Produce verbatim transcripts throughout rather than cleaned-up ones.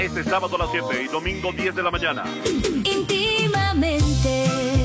Este sábado a las siete y domingo diez de la mañana. Íntimamente.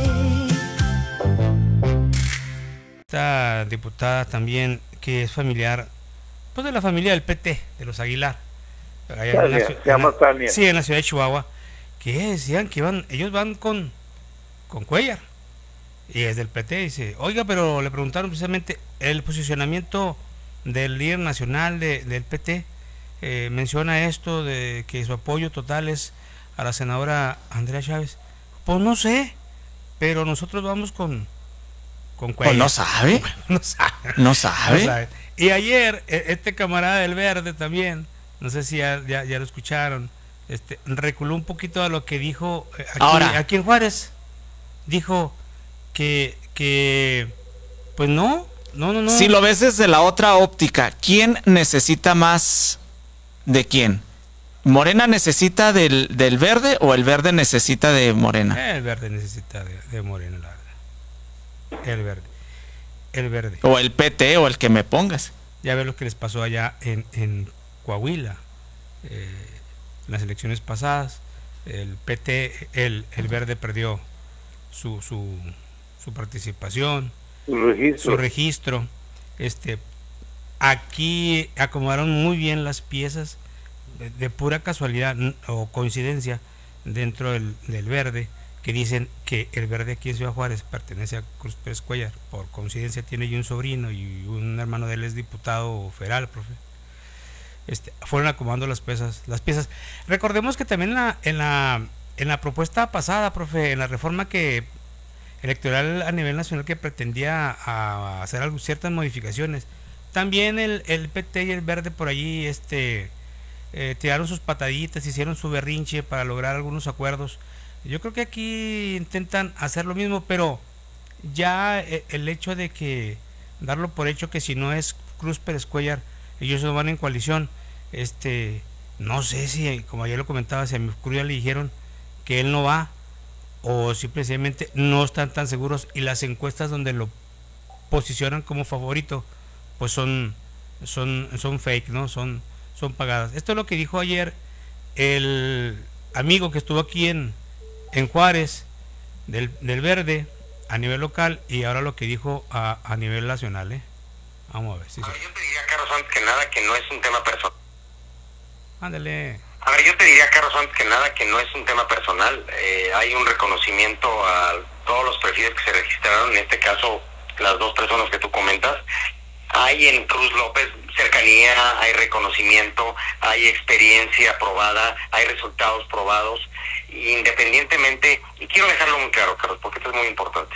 Esta diputada también, que es familiar, pues de la familia del P T, de los Aguilar. Allá en la Tania, ciu- se llama en la- Tania. Sí, en la ciudad de Chihuahua, que decían que iban, ellos van con, con Cuellar. Y es del P T, dice, oiga, pero le preguntaron precisamente el posicionamiento del líder nacional de, del P T, eh, menciona esto de que su apoyo total es a la senadora Andrea Chávez. Pues no sé, pero nosotros vamos con, con Cuellar. Pues no sabe. No sabe. No sabe. No sabe. Y ayer, e- este camarada del Verde también, no sé si ya, ya, ya lo escucharon, este, reculó un poquito a lo que dijo eh, aquí, Ahora. aquí en Juárez. Dijo que, que, pues no, no, no, no. Si lo ves desde la otra óptica, ¿quién necesita más de quién? ¿Morena necesita del, del Verde o el Verde necesita de Morena? El Verde necesita de, de Morena, la verdad. El Verde. El Verde. O el P T o el que me pongas. Ya ves lo que les pasó allá en, en Coahuila, eh, en las elecciones pasadas. El P T, el, el Verde perdió su, su, su participación, Su registro. su registro. Este, aquí acomodaron muy bien las piezas de, de pura casualidad n- o coincidencia dentro del, del Verde, que dicen que el Verde aquí en Ciudad Juárez pertenece a Cruz Pérez Cuellar. Por coincidencia tiene yo un sobrino y un hermano de él es diputado federal, profe. Este, fueron acomodando las piezas, las piezas. Recordemos que también en la, en la, en la propuesta pasada, profe, en la reforma que electoral a nivel nacional que pretendía a hacer algo, ciertas modificaciones, también el, el P T y el Verde por allí este, eh, tiraron sus pataditas, hicieron su berrinche para lograr algunos acuerdos. Yo creo que aquí intentan hacer lo mismo, pero ya eh, el hecho de que darlo por hecho que si no es Cruz Pérez Cuellar, ellos no van en coalición, este, no sé si, como ayer lo comentaba, si a mi Cruz ya le dijeron que él no va, o simplemente no están tan seguros, y las encuestas donde lo posicionan como favorito, pues son, son, son fake, ¿no? Son, son pagadas. Esto es lo que dijo ayer el amigo que estuvo aquí en, en Juárez, del, del Verde, a nivel local, y ahora lo que dijo a, a nivel nacional, ¿eh? Vamos a ver. Sí, A sí. ver, yo te diría, Carlos, antes que nada, que no es un tema personal. Ándale. A ver, yo te diría, Carlos, antes que nada, que no es un tema personal. Eh, hay un reconocimiento a todos los perfiles que se registraron, en este caso, las dos personas que tú comentas. Hay en Cruz López cercanía, hay reconocimiento, hay experiencia probada, hay resultados probados, independientemente, y quiero dejarlo muy claro, Carlos, porque esto es muy importante.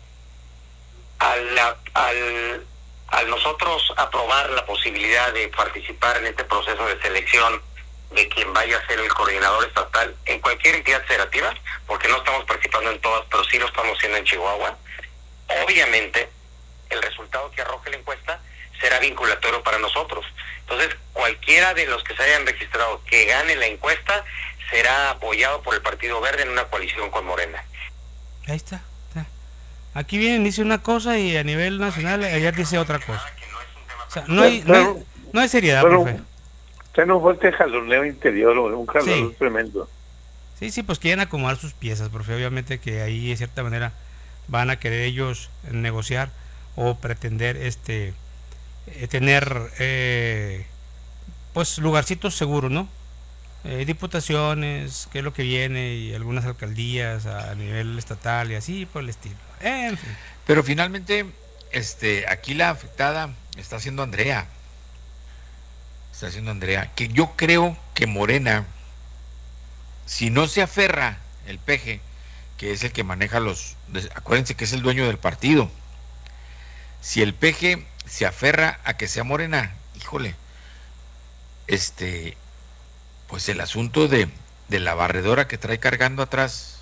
Al, al, al nosotros aprobar la posibilidad de participar en este proceso de selección de quien vaya a ser el coordinador estatal en cualquier entidad federativa, porque no estamos participando en todas, pero sí lo estamos haciendo en Chihuahua, obviamente el resultado que arroje la encuesta será vinculatorio para nosotros. Entonces, cualquiera de los que se hayan registrado que gane la encuesta será apoyado por el Partido Verde en una coalición con Morena. Ahí está. está. Aquí vienen, dice una cosa y a nivel nacional ayer dice otra cosa. O sea, no hay, no hay, no hay seriedad, Pero, profe. usted no fuerte jaloneo interior, un jaloneo Sí. tremendo. Sí, sí, pues quieren acomodar sus piezas, profe. Obviamente que ahí de cierta manera van a querer ellos negociar o pretender este eh, tener eh, pues lugarcitos seguros, ¿no? Eh, diputaciones, qué es lo que viene, y algunas alcaldías a nivel estatal y así por el estilo. En fin. Pero finalmente, este, aquí la afectada está siendo Andrea. Está siendo Andrea. Que yo creo que Morena, si no se aferra el peje, que es el que maneja los, acuérdense que es el dueño del partido. Si el peje se aferra a que sea Morena, híjole, este, pues el asunto de, de la barredora que trae cargando atrás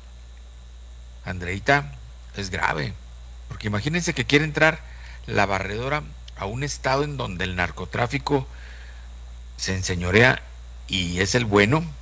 Andreita es grave, porque imagínense que quiere entrar la barredora a un estado en donde el narcotráfico se enseñorea y es el bueno,